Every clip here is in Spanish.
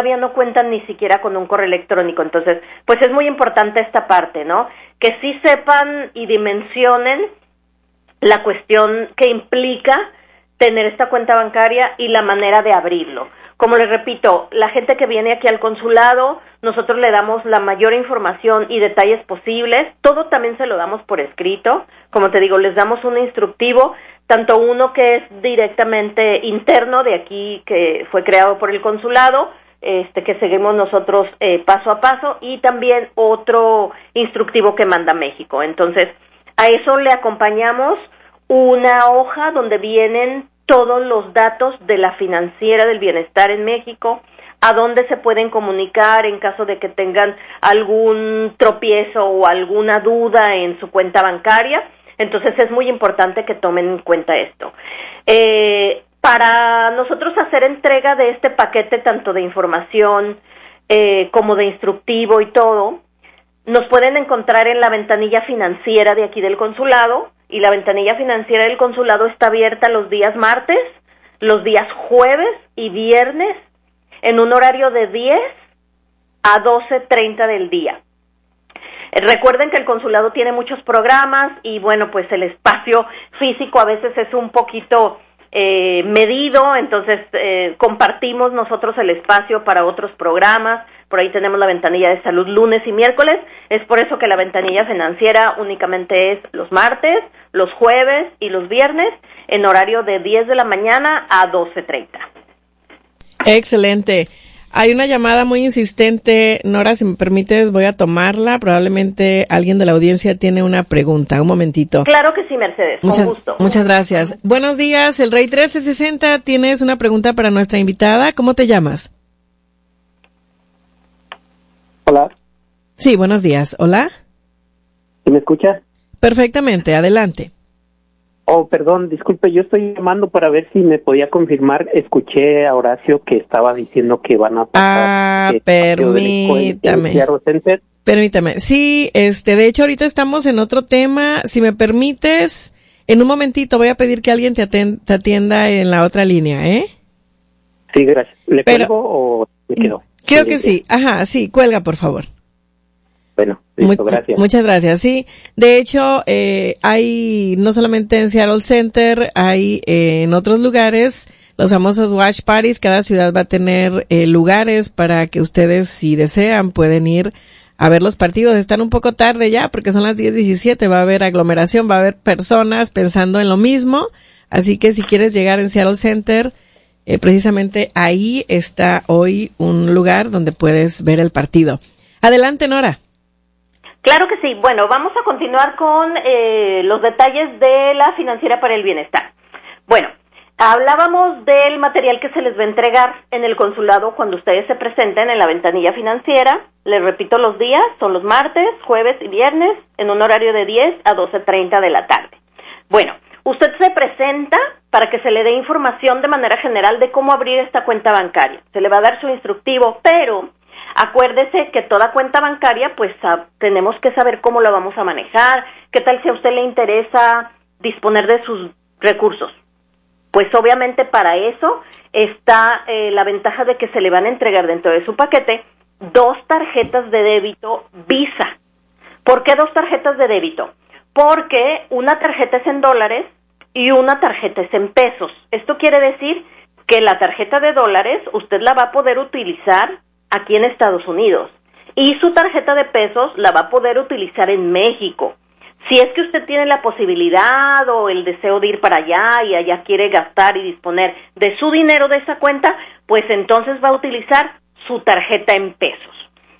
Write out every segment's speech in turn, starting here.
todavía no cuentan ni siquiera con un correo electrónico. Entonces, pues es muy importante esta parte, ¿no? Que sí sepan y dimensionen la cuestión que implica tener esta cuenta bancaria y la manera de abrirlo. Como les repito, la gente que viene aquí al consulado, nosotros le damos la mayor información y detalles posibles. Todo también se lo damos por escrito. Como te digo, les damos un instructivo, tanto uno que es directamente interno de aquí, que fue creado por el consulado, que seguimos nosotros paso a paso, y también otro instructivo que manda México. Entonces, a eso le acompañamos una hoja donde vienen todos los datos de la Financiera del Bienestar en México, a dónde se pueden comunicar en caso de que tengan algún tropiezo o alguna duda en su cuenta bancaria. Entonces es muy importante que tomen en cuenta esto. Para nosotros hacer entrega de este paquete, tanto de información como de instructivo y todo, nos pueden encontrar en la ventanilla financiera de aquí del consulado, y la ventanilla financiera del consulado está abierta los días martes, los días jueves y viernes, en un horario de 10 a 12:30 del día. Recuerden que el consulado tiene muchos programas y bueno, pues el espacio físico a veces es un poquito medido, entonces compartimos nosotros el espacio para otros programas. Por ahí tenemos la ventanilla de salud lunes y miércoles. Es por eso que la ventanilla financiera únicamente es los martes, los jueves y los viernes en horario de 10 de la mañana a 12:30. Excelente. Hay una llamada muy insistente. Nora, si me permites, voy a tomarla. Probablemente alguien de la audiencia tiene una pregunta. Un momentito. Claro que sí, Mercedes. Con gusto. Muchas gracias. Buenos días, el Rey 1360. Tienes una pregunta para nuestra invitada. ¿Cómo te llamas? Hola. Sí, buenos días. Hola. ¿Sí me escucha? Perfectamente, adelante. Oh, perdón, disculpe, yo estoy llamando para ver si me podía confirmar. Escuché a Horacio que estaba diciendo que van a pasar... permítame. Permítame. Sí, de hecho ahorita estamos en otro tema. Si me permites, en un momentito voy a pedir que alguien te atienda en la otra línea, ¿eh? Sí, gracias. ¿Le cuelgo o me quedo? Creo que sí. Ajá, sí, cuelga, por favor. Bueno, listo, gracias. Muchas gracias, sí. De hecho, hay, no solamente en Seattle Center, hay en otros lugares, los famosos watch parties. Cada ciudad va a tener lugares para que ustedes, si desean, pueden ir a ver los partidos. Están un poco tarde ya, porque son las 10:17, va a haber aglomeración, va a haber personas pensando en lo mismo. Así que si quieres llegar en Seattle Center, precisamente ahí está hoy un lugar donde puedes ver el partido. Adelante, Nora. Claro que sí. Bueno, vamos a continuar con los detalles de la Financiera para el Bienestar. Bueno, hablábamos del material que se les va a entregar en el consulado cuando ustedes se presenten en la ventanilla financiera. Les repito, los días son los martes, jueves y viernes en un horario de 10 a 12:30 de la tarde. Bueno, usted se presenta para que se le dé información de manera general de cómo abrir esta cuenta bancaria. Se le va a dar su instructivo, pero acuérdese que toda cuenta bancaria, pues tenemos que saber cómo la vamos a manejar. ¿Qué tal si a usted le interesa disponer de sus recursos? Pues obviamente para eso está la ventaja de que se le van a entregar dentro de su paquete 2 tarjetas de débito Visa. ¿Por qué 2 tarjetas de débito? Porque una tarjeta es en dólares y una tarjeta es en pesos. Esto quiere decir que la tarjeta de dólares usted la va a poder utilizar aquí en Estados Unidos, y su tarjeta de pesos la va a poder utilizar en México. Si es que usted tiene la posibilidad o el deseo de ir para allá y allá quiere gastar y disponer de su dinero de esa cuenta, pues entonces va a utilizar su tarjeta en pesos.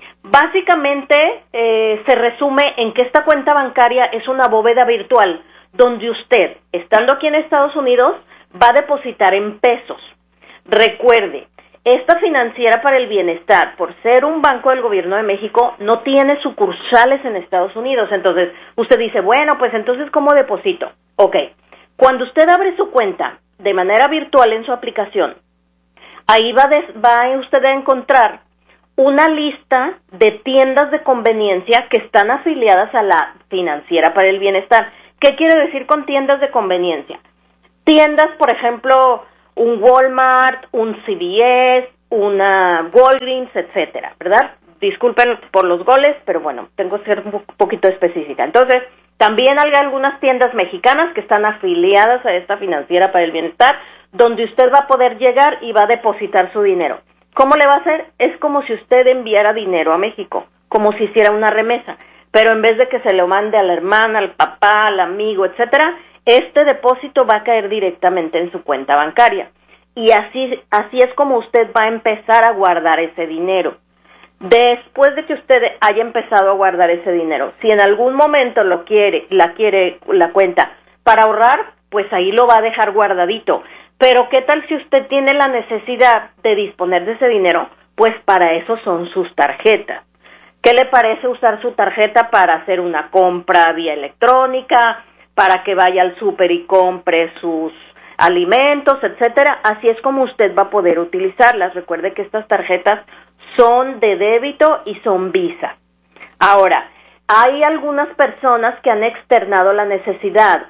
Básicamente se resume en que esta cuenta bancaria es una bóveda virtual donde usted, estando aquí en Estados Unidos, va a depositar en pesos. Recuerde, esta Financiera para el Bienestar, por ser un banco del gobierno de México, no tiene sucursales en Estados Unidos. Entonces, usted dice, bueno, pues entonces, ¿cómo deposito? Ok, cuando usted abre su cuenta de manera virtual en su aplicación, ahí va usted a encontrar una lista de tiendas de conveniencia que están afiliadas a la Financiera para el Bienestar. ¿Qué quiere decir con tiendas de conveniencia? Tiendas, por ejemplo, un Walmart, un CVS, una Walgreens, etcétera, ¿verdad? Disculpen por los goles, pero bueno, tengo que ser un poquito específica. Entonces, también hay algunas tiendas mexicanas que están afiliadas a esta financiera para el bienestar, donde usted va a poder llegar y va a depositar su dinero. ¿Cómo le va a hacer? Es como si usted enviara dinero a México, como si hiciera una remesa, pero en vez de que se lo mande a la hermana, al papá, al amigo, etcétera, este depósito va a caer directamente en su cuenta bancaria. Y así es como usted va a empezar a guardar ese dinero. Después de que usted haya empezado a guardar ese dinero, si en algún momento la quiere la cuenta para ahorrar, pues ahí lo va a dejar guardadito. Pero ¿qué tal si usted tiene la necesidad de disponer de ese dinero? Pues para eso son sus tarjetas. ¿Qué le parece usar su tarjeta para hacer una compra vía electrónica, para que vaya al súper y compre sus alimentos, etcétera? Así es como usted va a poder utilizarlas. Recuerde que estas tarjetas son de débito y son Visa. Ahora, hay algunas personas que han externado la necesidad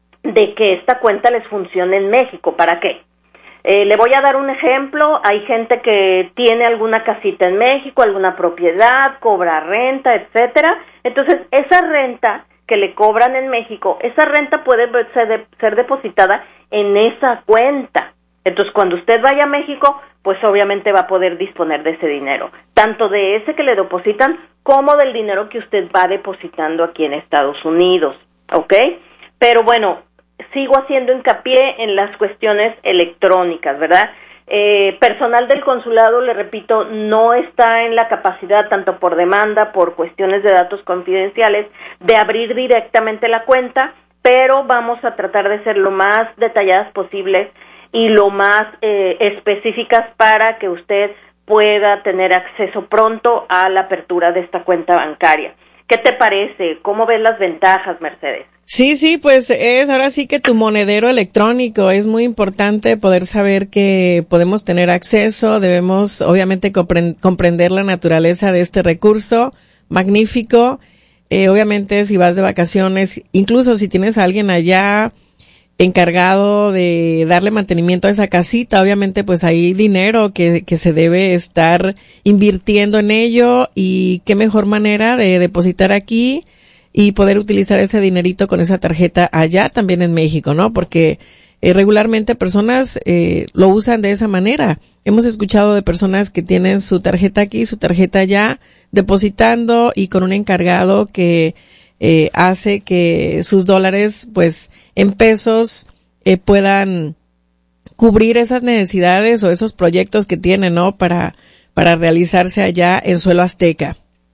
de que esta cuenta les funcione en México. ¿Para qué? Le voy a dar un ejemplo. Hay gente que tiene alguna casita en México, alguna propiedad, cobra renta, etcétera. Entonces, esa renta que le cobran en México, esa renta puede ser depositada en esa cuenta. Entonces, cuando usted vaya a México, pues obviamente va a poder disponer de ese dinero, tanto de ese que le depositan como del dinero que usted va depositando aquí en Estados Unidos, ¿ok? Pero bueno, sigo haciendo hincapié en las cuestiones electrónicas, ¿verdad? Personal del consulado, le repito, no está en la capacidad, tanto por demanda, por cuestiones de datos confidenciales, de abrir directamente la cuenta, pero vamos a tratar de ser lo más detalladas posibles y lo más específicas para que usted pueda tener acceso pronto a la apertura de esta cuenta bancaria. ¿Qué te parece? ¿Cómo ves las ventajas, Mercedes? Sí, pues es ahora sí que tu monedero electrónico. Es muy importante poder saber que podemos tener acceso. Debemos obviamente comprender la naturaleza de este recurso magnífico. Obviamente si vas de vacaciones, incluso si tienes a alguien allá encargado de darle mantenimiento a esa casita, obviamente pues hay dinero que se debe estar invirtiendo en ello, y qué mejor manera de depositar aquí y poder utilizar ese dinerito con esa tarjeta allá también en México, ¿no? Porque regularmente personas lo usan de esa manera. Hemos escuchado de personas que tienen su tarjeta aquí, su tarjeta allá, depositando, y con un encargado que hace que sus dólares, pues, en pesos, puedan cubrir esas necesidades o esos proyectos que tienen, ¿no? Para realizarse allá en suelo azteca.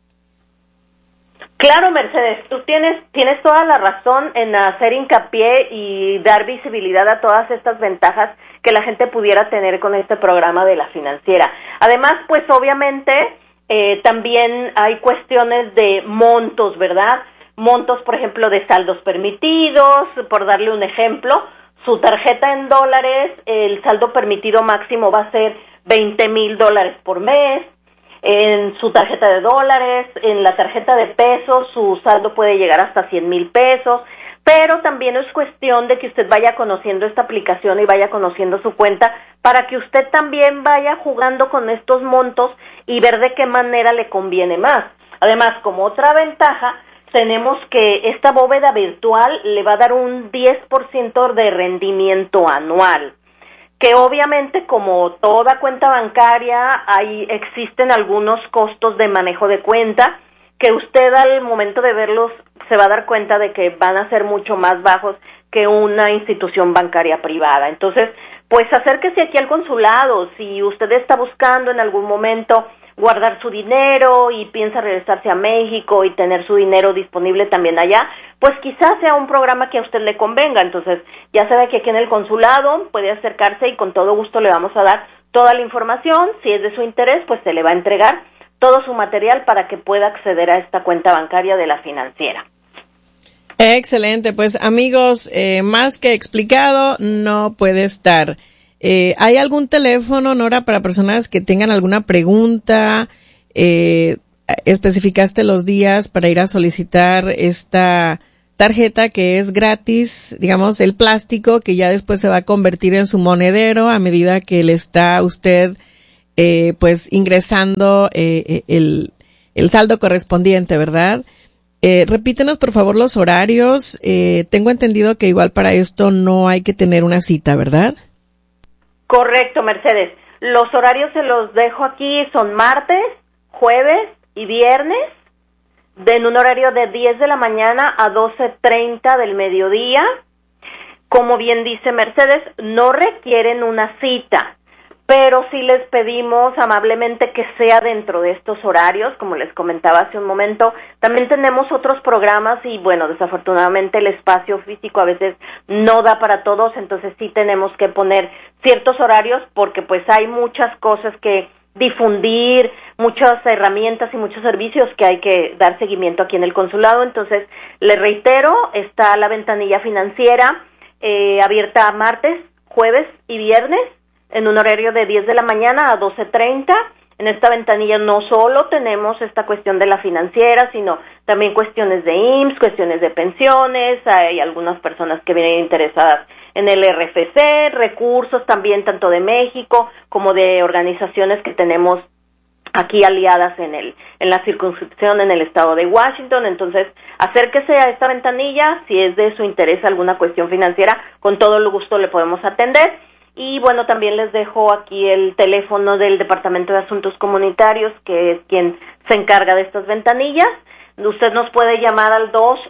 Claro, Mercedes, tú tienes toda la razón en hacer hincapié y dar visibilidad a todas estas ventajas que la gente pudiera tener con este programa de la financiera. Además, pues, obviamente, también hay cuestiones de montos, ¿verdad? Montos, por ejemplo, de saldos permitidos. Por darle un ejemplo, su tarjeta en dólares, el saldo permitido máximo va a ser $20,000 por mes. En su tarjeta de dólares, en la tarjeta de pesos, su saldo puede llegar hasta 100,000 pesos, pero también es cuestión de que usted vaya conociendo esta aplicación y vaya conociendo su cuenta para que usted también vaya jugando con estos montos y ver de qué manera le conviene más. Además, como otra ventaja, tenemos que esta bóveda virtual le va a dar un 10% de rendimiento anual, que obviamente, como toda cuenta bancaria, existen algunos costos de manejo de cuenta que usted al momento de verlos se va a dar cuenta de que van a ser mucho más bajos que una institución bancaria privada. Entonces, pues acérquese aquí al consulado. Si usted está buscando en algún momento guardar su dinero y piensa regresarse a México y tener su dinero disponible también allá, pues quizás sea un programa que a usted le convenga. Entonces, ya sabe que aquí en el consulado puede acercarse y con todo gusto le vamos a dar toda la información. Si es de su interés, pues se le va a entregar todo su material para que pueda acceder a esta cuenta bancaria de la financiera. Excelente, pues amigos, más que explicado no puede estar. ¿Hay algún teléfono, Nora, para personas que tengan alguna pregunta? Especificaste los días para ir a solicitar esta tarjeta que es gratis, digamos, el plástico que ya después se va a convertir en su monedero a medida que le está usted pues ingresando el saldo correspondiente, ¿verdad? Repítenos por favor los horarios. Tengo entendido que igual para esto no hay que tener una cita, ¿verdad? Correcto, Mercedes. Los horarios se los dejo aquí, son martes, jueves y viernes, en un horario de 10 de la mañana a 12:30 del mediodía. Como bien dice Mercedes, no requieren una cita, pero sí les pedimos amablemente que sea dentro de estos horarios, como les comentaba hace un momento. También tenemos otros programas y, bueno, desafortunadamente el espacio físico a veces no da para todos, entonces sí tenemos que poner ciertos horarios porque pues hay muchas cosas que difundir, muchas herramientas y muchos servicios que hay que dar seguimiento aquí en el consulado. Entonces, les reitero, está la ventanilla financiera abierta martes, jueves y viernes en un horario de 10 de la mañana a 12:30. En esta ventanilla no solo tenemos esta cuestión de la financiera, sino también cuestiones de IMSS, cuestiones de pensiones, hay algunas personas que vienen interesadas en el RFC, recursos también tanto de México como de organizaciones que tenemos aquí aliadas en la circunscripción en el estado de Washington. Entonces, acérquese a esta ventanilla, si es de su interés alguna cuestión financiera, con todo el gusto le podemos atender. Y bueno, también les dejo aquí el teléfono del Departamento de Asuntos Comunitarios, que es quien se encarga de estas ventanillas. Usted nos puede llamar al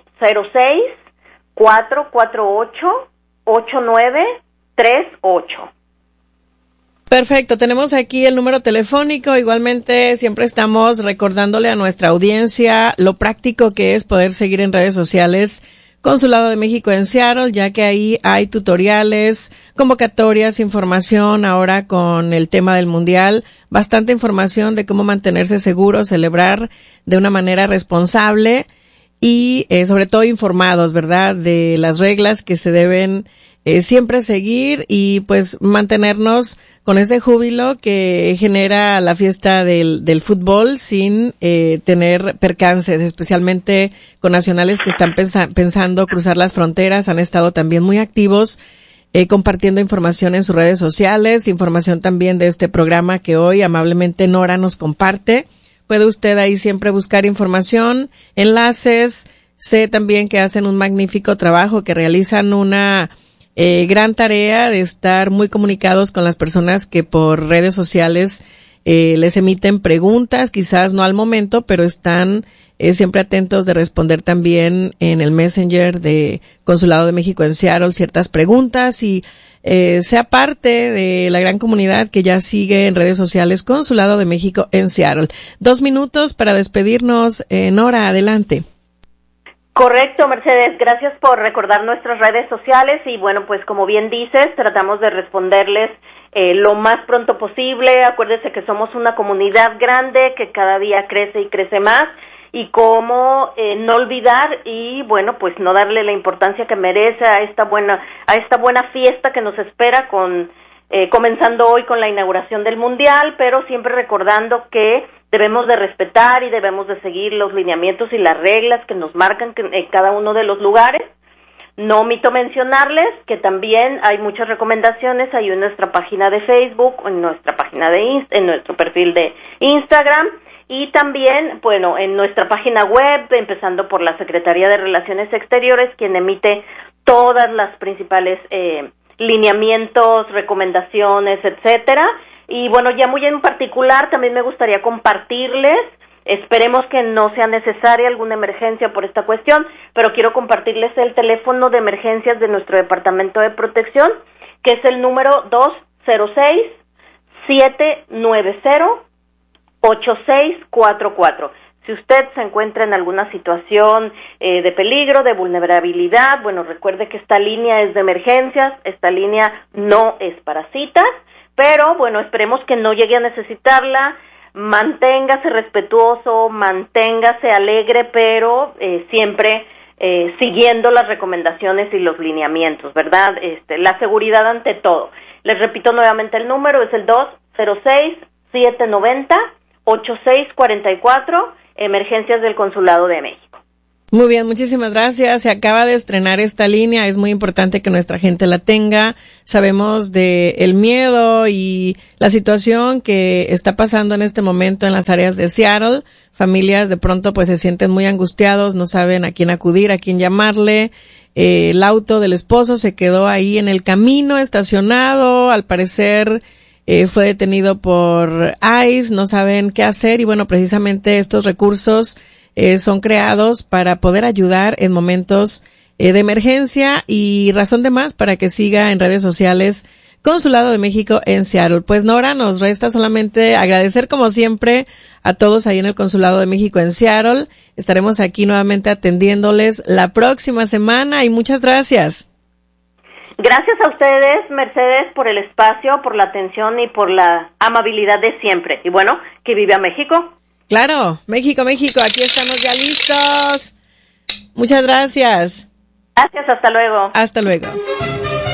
206-448-8938. Perfecto, tenemos aquí el número telefónico. Igualmente siempre estamos recordándole a nuestra audiencia lo práctico que es poder seguir en redes sociales Consulado de México en Seattle, ya que ahí hay tutoriales, convocatorias, información ahora con el tema del mundial, bastante información de cómo mantenerse seguro, celebrar de una manera responsable y sobre todo informados, ¿verdad?, de las reglas que se deben siempre seguir y pues mantenernos con ese júbilo que genera la fiesta del fútbol sin tener percances, especialmente con nacionales que están pensando cruzar las fronteras. Han estado también muy activos compartiendo información en sus redes sociales, información también de este programa que hoy amablemente Nora nos comparte. Puede usted ahí siempre buscar información, enlaces. Sé también que hacen un magnífico trabajo, que realizan una gran tarea de estar muy comunicados con las personas que por redes sociales les emiten preguntas, quizás no al momento, pero están siempre atentos de responder también en el Messenger de Consulado de México en Seattle ciertas preguntas y sea parte de la gran comunidad que ya sigue en redes sociales Consulado de México en Seattle. 2 minutos para despedirnos. Nora, adelante. Correcto, Mercedes, gracias por recordar nuestras redes sociales y bueno, pues como bien dices, tratamos de responderles lo más pronto posible. Acuérdese que somos una comunidad grande que cada día crece y crece más y cómo no olvidar y bueno, pues no darle la importancia que merece a esta buena fiesta que nos espera comenzando hoy con la inauguración del Mundial, pero siempre recordando que debemos de respetar y debemos de seguir los lineamientos y las reglas que nos marcan en cada uno de los lugares. No omito mencionarles que también hay muchas recomendaciones ahí en nuestra página de Facebook, en nuestra página en nuestro perfil de Instagram y también, bueno, en nuestra página web, empezando por la Secretaría de Relaciones Exteriores, quien emite todas las principales lineamientos, recomendaciones, etcétera. Y bueno, ya muy en particular también me gustaría compartirles, esperemos que no sea necesaria alguna emergencia por esta cuestión, pero quiero compartirles el teléfono de emergencias de nuestro Departamento de Protección, que es el número 206-790-8644. Si usted se encuentra en alguna situación de peligro, de vulnerabilidad, bueno, recuerde que esta línea es de emergencias, esta línea no es para citas, pero bueno, esperemos que no llegue a necesitarla. Manténgase respetuoso, manténgase alegre, pero siempre siguiendo las recomendaciones y los lineamientos, ¿verdad? La seguridad ante todo. Les repito nuevamente el número, es el 206-790-8644, Emergencias del Consulado de México. Muy bien, muchísimas gracias. Se acaba de estrenar esta línea, es muy importante que nuestra gente la tenga. Sabemos de el miedo y la situación que está pasando en este momento en las áreas de Seattle. Familias de pronto pues se sienten muy angustiados, no saben a quién acudir, a quién llamarle. El auto del esposo se quedó ahí en el camino estacionado, al parecer fue detenido por ICE, no saben qué hacer y bueno, precisamente estos recursos son creados para poder ayudar en momentos de emergencia y razón de más para que siga en redes sociales Consulado de México en Seattle. Pues Nora, nos resta solamente agradecer como siempre a todos ahí en el Consulado de México en Seattle. Estaremos aquí nuevamente atendiéndoles la próxima semana y muchas gracias. Gracias a ustedes, Mercedes, por el espacio, por la atención y por la amabilidad de siempre. Y bueno, que viva México. Claro, México, aquí estamos ya listos. Muchas gracias. Gracias, hasta luego. Hasta luego.